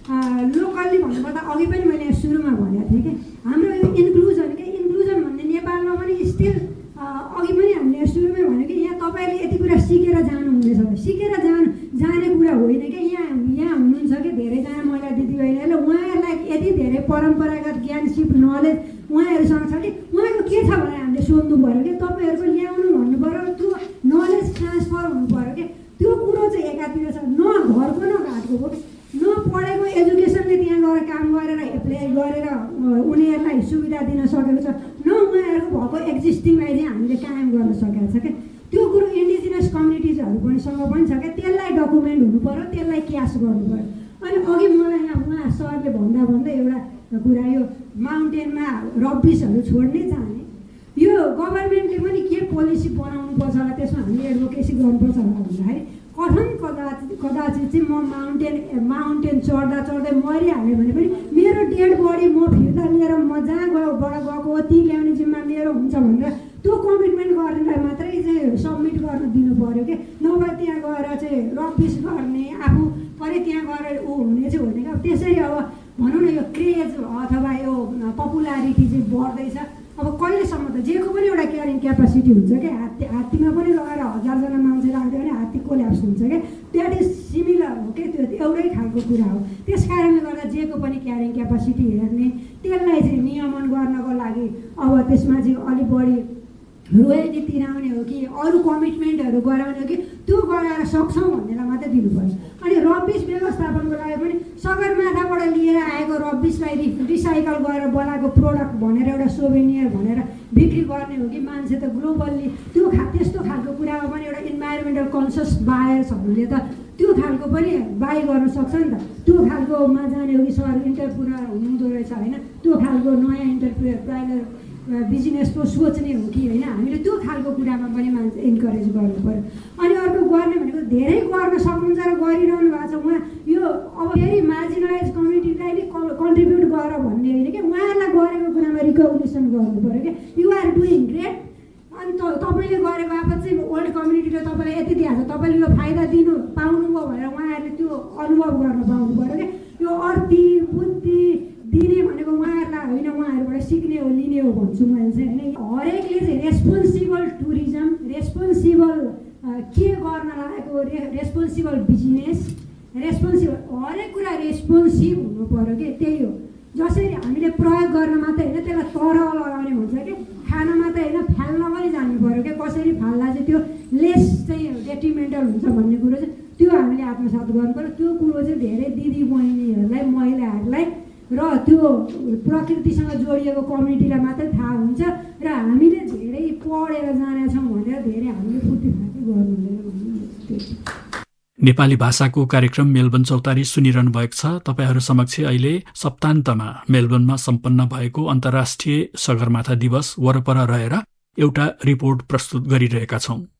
लोकल्ली भन्नुपर्दा अघि पनि मैले यहाँ सुरुमा भनेको थिएँ कि हाम्रो यो इन्क्लुजन के इन्क्लुजन भन्ने नेपालमा पनि स्टिल अघि पनि हामीले सुरुमै भन्यो कि यहाँ तपाईँले यति कुरा सिकेर जानुहुनेछ, सिकेर जानु जाने कुरा होइन क्या। यहाँ यहाँ हुनुहुन्छ कि धेरैजना महिला दिदीबहिनीहरूले उहाँहरूलाई यति धेरै परम्परागत ज्ञान सिप नलेज उहाँहरूसँग छ कि उहाँको के छ भनेर हामीले सोध्नु पऱ्यो कि तपाईँहरूको ल्याउनु भन्नु पऱ्यो, त्यो नलेज ट्रान्सफर हुनु पऱ्यो कि। त्यो कुरो चाहिँ एकातिर छ, न घरको न घाटको हो, न पढेको एजुकेसनले त्यहाँ गएर काम गरेर एप्लाई गरेर उनीहरूलाई सुविधा दिन सकेको छ, न उहाँहरूको भएको एक्जिस्टिङलाई चाहिँ हामीले कायम गर्न सकेको छ क्या। त्यो कुरो इन्डिजिनियस कम्युनिटिजहरू पनि सँग पनि छ क्या, त्यसलाई डकुमेन्ट हुनु पऱ्यो, त्यसलाई क्यास गर्नु पऱ्यो। अनि अघि मलाई यहाँ उहाँ सरले भन्दा भन्दा एउटा कुरा यो माउन्टेनमा रब्बिसहरू छोड्ने जाने, यो गभर्मेन्टले पनि के पोलिसी बनाउनुपर्छ होला, त्यसमा हामीले एडभोकेसी गर्नुपर्छ होला भन्दाखेरि कथन कदाचित कदाचित चाहिँ म माउन्टेन माउन्टेन चढ्दा चढ्दै मरिहाल्यो भने पनि मेरो डेड बडी म फिर्ता लिएर म जहाँ गयोबाट गएको हो ती ल्याउने जिम्मा मेरो हुन्छ भनेर त्यो कमिटमेन्ट गर्नेलाई मात्रै चाहिँ सब्मिट गर्न दिनु पऱ्यो कि। नभए त्यहाँ गएर चाहिँ रब्बिस गर्ने आफू परे त्यहाँ गएर ऊ हुने चाहिँ होइन क्या। त्यसरी अब भनौँ न यो क्रेज अथवा यो पपुलारिटी चाहिँ बढ्दैछ। अब कहिलेसम्म त जेको पनि एउटा क्यारिङ क्यापासिटी हुन्छ क्या, हात्ती हात्तीमा पनि लगाएर हजारजना मान्छे राख्यो भने हात्ती कोल्याप्स हुन्छ क्या। द्याट इज सिमिलर हो क्या, त्यो एउटै खालको कुरा हो। त्यस कारणले गर्दा जेको पनि क्यारिङ क्यापासिटी हेर्ने, त्यसलाई चाहिँ नियमन गर्नको लागि अब त्यसमा चाहिँ अलिक बढी रोयल्टी तिराउने हो कि अरू कमिटमेन्टहरू गराउने हो कि त्यो गराएर सक्छौँ भन्नेलाई मात्रै दिनु पर्छ। अनि रब्बिस व्यवस्थापनको लागि पनि सगरमाथाबाट लिएर आएको रब्बिसलाई रि रिसाइकल गरेर बनाएको प्रोडक्ट भनेर एउटा सोभेनियर भनेर बिक्री गर्ने हो कि मान्छे त ग्लोबल्ली त्यो खा त्यस्तो खालको कुरामा पनि एउटा इन्भाइरोमेन्टल कन्सियस बायर्सहरूले त त्यो खालको पनि बाई गर्न सक्छ नि त। त्यो खालकोमा जाने हो कि सर इन्टरप्रेनर हुनुहुँदो रहेछ होइन, त्यो खालको नयाँ इन्टरप्रेनर बिजनेसको सोच्ने हो कि होइन, हामीले त्यो खालको कुरामा पनि मान्छे इन्करेज गर्नु पऱ्यो। अनि अर्को गर्ने भनेको धेरै गर्न सक्नुहुन्छ र गरिरहनु भएको छ उहाँ, यो अब फेरि मार्जिनलाइज कम्युनिटीलाई नै कन्ट्रिब्युट गर भन्ने होइन कि, उहाँहरूलाई गरेको कुरामा रिकग्निसन गर्नु पऱ्यो क्या। यु आर डुइङ ग्रेट, अनि त तपाईँले गरेको बापत चाहिँ ओल्ड कम्युनिटीले तपाईँलाई यति दिएको छ, तपाईँले यो फाइदा दिनु पाउनुभयो भनेर उहाँहरूले त्यो अनुभव गर्न पाउनु पऱ्यो क्या। यो अर्थी बुद्धि दिने भनेको उहाँहरूलाई होइन, उहाँहरूबाट सिक्ने हो लिने हो भन्छु मैले चाहिँ होइन। हरेकले चाहिँ रेस्पोन्सिबल टुरिज्म, रेस्पोन्सिबल के गर्न लागेको रे रेस्पोन्सिबल बिजनेस, रेस्पोन्सिबल हरेक कुरा रेस्पोन्सिभ हुनु पऱ्यो कि। त्यही हो, जसरी हामीले प्रयोग गर्न मात्रै होइन त्यसलाई तरह लगाउने हुन्छ कि, खान मात्रै होइन फाल्न पनि जानु पऱ्यो क्या। कसरी फाल्दा चाहिँ त्यो लेस चाहिँ डेट्रिमेन्टल हुन्छ भन्ने कुरो चाहिँ त्यो हामीले आत्मसात गर्नु पऱ्यो। त्यो कुरो चाहिँ धेरै दिदी बहिनीहरूलाई महिलाहरूलाई र त्यो प्रकृतिसँग जोडिएको कम्युनिटीलाई मात्रै थाहा हुन्छ र हामीले धेरै पढेर जानेछौँ भनेर धेरै हामीले फुर्तीफाटी गर्नु हुँदैन। नेपाली भाषाको कार्यक्रम मेलबर्न चौतारी सुनिरहनु भएको छ। तपाईहरू समक्ष अहिले सप्तान्तमा मेलबर्नमा सम्पन्न भएको अन्तर्राष्ट्रिय सगरमाथा दिवस वरपर रहेर एउटा रिपोर्ट प्रस्तुत गरिरहेका छौं।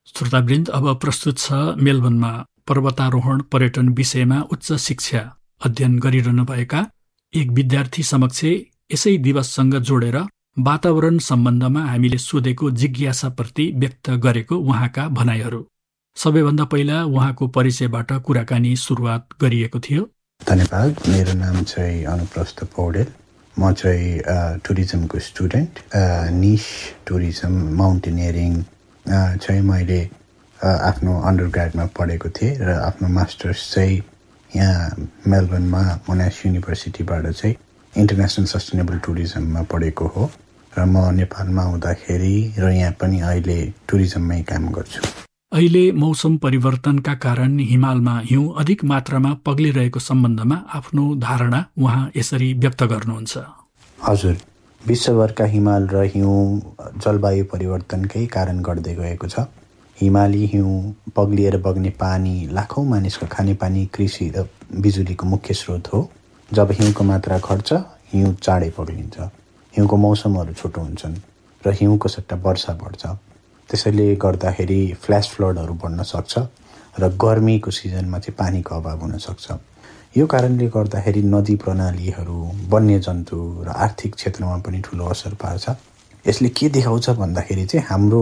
श्रोतावृन्द, अब प्रस्तुत छ मेलबर्नमा पर्वतारोहण पर्यटन विषयमा उच्च शिक्षा अध्ययन गरिरहनुभएका एक विद्यार्थी समक्ष यसै दिवससँग जोडेर वातावरण सम्बन्धमा हामीले सोधेको जिज्ञासाप्रति व्यक्त गरेको उहाँका भनाइहरू। सबैभन्दा पहिला उहाँको परिचयबाट कुराकानी सुरुवात गरिएको थियो। धन्यवाद। मेरो नाम चाहिँ अनुप्रस्थ पौडेल। म चाहिँ टुरिज्मको स्टुडेन्ट, निश टुरिज्म माउन्टेनियरिङ चाहिँ मैले आफ्नो अन्डर ग्रेडमा पढेको थिएँ र आफ्नो मास्टर्स चाहिँ यहाँ मेलबर्नमा मोनास युनिभर्सिटीबाट चाहिँ इन्टरनेसनल सस्टेनेबल टुरिज्ममा पढेको हो र म नेपालमा आउँदाखेरि र यहाँ पनि अहिले टुरिज्ममै काम गर्छु। अहिले मौसम परिवर्तनका कारण हिमालमा हिउँ अधिक मात्रामा पग्लिरहेको सम्बन्धमा आफ्नो धारणा उहाँ यसरी व्यक्त गर्नुहुन्छ। हजुर, विश्वभरका हिमाल र हिउँ जलवायु परिवर्तनकै कारण गर्दै गएको छ। हिमाली हिउँ पग्लिएर बग्ने पानी लाखौँ मानिसको खानेपानी, कृषि र बिजुलीको मुख्य स्रोत हो। जब हिउँको मात्रा घट्छ, हिउँ चाँडै पग्लिन्छ। हिउँको मौसमहरू छोटो हुन्छन् र हिउँको सट्टा वर्षा बढ्छ। त्यसैले गर्दाखेरि फ्ल्यास फ्लडहरू बढ्न सक्छ र गर्मीको सिजनमा चाहिँ पानीको अभाव हुन सक्छ। यो कारणले गर्दाखेरि नदी प्रणालीहरू, वन्यजन्तु र आर्थिक क्षेत्रमा पनि ठुलो असर पार्छ। यसले के देखाउँछ भन्दाखेरि चाहिँ हाम्रो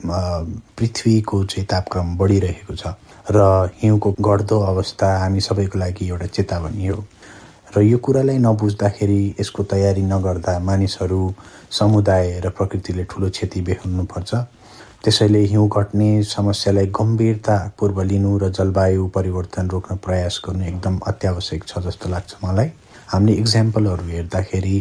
पृथ्वीको चाहिँ तापक्रम बढिरहेको छ र हिउँको घट्दो अवस्था हामी सबैको लागि एउटा चेतावनी हो। र यो कुरालाई नबुझ्दाखेरि, यसको तयारी नगर्दा मानिसहरू, समुदाय र प्रकृतिले ठुलो क्षति बेहोर्नुपर्छ। त्यसैले हिउँ घट्ने समस्यालाई गम्भीरतापूर्व लिनु र जलवायु परिवर्तन रोक्न प्रयास गर्नु एकदम अत्यावश्यक छ जस्तो लाग्छ मलाई। हामीले इक्जाम्पलहरू हेर्दाखेरि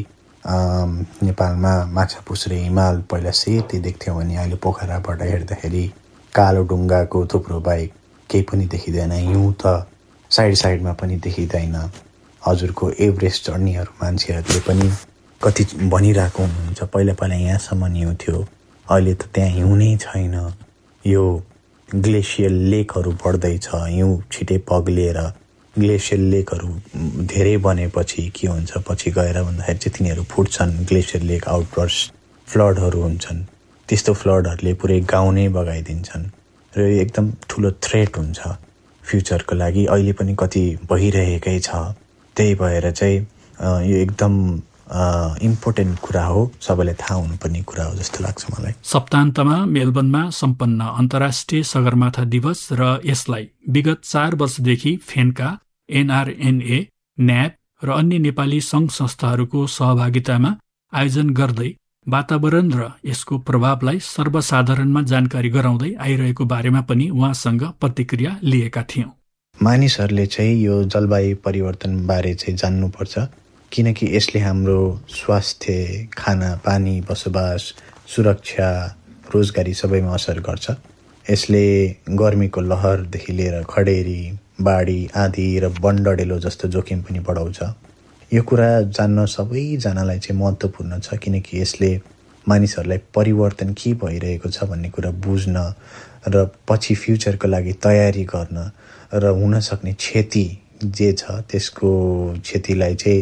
नेपालमा माछापुच्छ्रे हिमाल पहिला सेतै देख्थ्यौँ भने अहिले पोखराबाट हेर्दाखेरि कालो ढुङ्गाको थुप्रो बाहेक केही पनि देखिँदैन। हिउँ त साइड साइडमा पनि देखिँदैन। हजुरको एभरेस्ट चढ्नेहरू मान्छेहरूले पनि कति भनिरहेको हुनुहुन्छ, पहिला पहिला यहाँसम्म हिउँ थियो, अहिले त त्यहाँ हिउँ नै छैन। यो ग्लेसियल लेकहरू बढ्दैछ, हिउँ छिटै पग्लिएर ग्लेसियल लेकहरू धेरै बनेपछि के हुन्छ, पछि गएर भन्दाखेरि चाहिँ तिनीहरू फुट्छन्, ग्लेसियल लेक आउटबर्स्ट, फ्लडहरू हुन्छन्। त्यस्तो फ्लडहरूले पुरै गाउँ नै बगाइदिन्छन् र यो एकदम ठुलो थ्रेट हुन्छ फ्युचरको लागि। अहिले पनि कति भइरहेकै छ। त्यही भएर चाहिँ यो एकदम इम्पोर्टेन्ट कुरा हो, सबैलाई थाहा हुनुपर्ने कुरा हो जस्तो लाग्छ मलाई। सप्ताहन्तमा मेलबर्नमा सम्पन्न अन्तर्राष्ट्रिय सगरमाथा दिवस र यसलाई विगत चार वर्षदेखि फेन्का, एनआरएनए, न्याप र अन्य नेपाली सङ्घ संस्थाहरूको सहभागितामा आयोजन गर्दै वातावरण र यसको प्रभावलाई सर्वसाधारणमा जानकारी गराउँदै आइरहेको बारेमा पनि उहाँसँग प्रतिक्रिया लिएका थियौँ। मानिसहरूले चाहिँ यो जलवायु परिवर्तनबारे चाहिँ जान्नुपर्छ, किनकि यसले हाम्रो स्वास्थ्य, खाना पानी, बसोबास, सुरक्षा, रोजगारी सबैमा असर गर्छ। यसले गर्मीको लहरदेखि लिएर खडेरी, बाढी आदि र वनडढेलो जस्तो जोखिम पनि बढाउँछ। यो कुरा जान्न सबैजनालाई चाहिँ महत्त्वपूर्ण छ, किनकि यसले मानिसहरूलाई परिवर्तन के भइरहेको छ भन्ने कुरा बुझ्न र पछि फ्युचरको लागि तयारी गर्न र हुनसक्ने क्षति जे छ त्यसको क्षतिलाई चाहिँ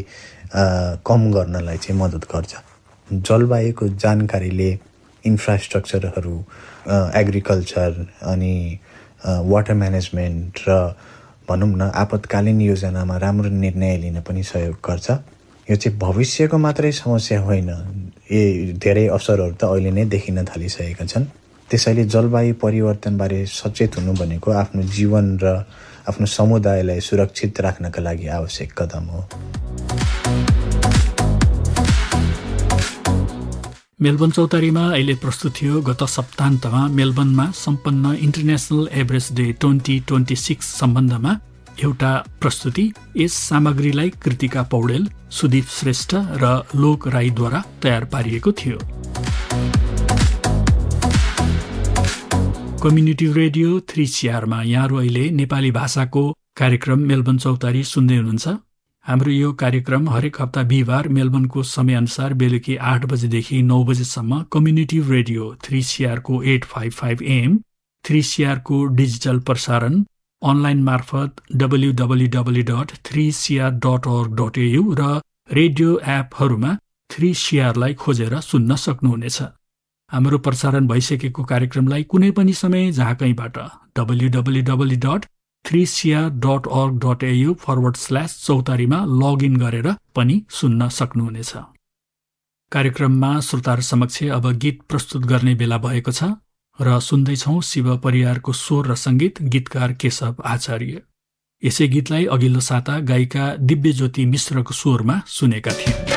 कम गर्नलाई चाहिँ मद्दत गर्छ। जलवायुको जानकारीले इन्फ्रास्ट्रक्चरहरू, एग्रिकल्चर अनि वाटर म्यानेजमेन्ट र भनौँ न आपतकालीन योजनामा राम्रो निर्णय लिन पनि सहयोग गर्छ। यो चाहिँ भविष्यको मात्रै समस्या होइन, ए धेरै असरहरू त अहिले नै देखिन थालिसकेका छन्। त्यसैले जलवायु परिवर्तनबारे सचेत हुनु भनेको आफ्नो जीवन र आफ्नो समुदायलाई सुरक्षित राख्नका लागि आवश्यक कदम हो। मेलबर्न चौतारीमा अहिले प्रस्तुत थियो गत सप्ताहन्तमा मेलबर्नमा सम्पन्न international Everest day twenty twenty six सम्बन्धमा एउटा प्रस्तुति। यस सामग्रीलाई कृतिका पौडेल, सुदीप श्रेष्ठ र लोक राईद्वारा तयार पारिएको थियो। कम्युनिटी रेडियो थ्री सिआरमा यहाँहरू अहिले नेपाली भाषाको कार्यक्रम मेलबर्न चौतारी सुन्दै हुनुहुन्छ। हाम्रो यो कार्यक्रम हरेक हप्ता बिहिबार मेलबर्नको समयअनुसार बेलुकी आठ बजेदेखि नौ बजेसम्म community radio three सिआरको at five five a.m., three सिआरको digital प्रसारण अनलाइन मार्फत W W W dot three CR dot org dot AU र रेडियो एपहरूमा थ्री सिआरलाई खोजेर सुन्न सक्नुहुनेछ। हाम्रो प्रसारण भइसकेको कार्यक्रमलाई कुनै पनि समय जहाँ कहीँबाट W W W dot three C R dot अर्ग dot A you forward slash चौतारीमा लगइन गरेर पनि सुन्न सक्नुहुनेछ। कार्यक्रममा श्रोताहरू समक्ष अब गीत प्रस्तुत गर्ने बेला भएको छ र सुन्दैछौँ शिव परियारको स्वर र सङ्गीत, गीतकार केशव आचार्य। यसै गीतलाई अघिल्लो साता गायिका दिव्यज्योति मिश्रको स्वरमा सुनेका थियौँ।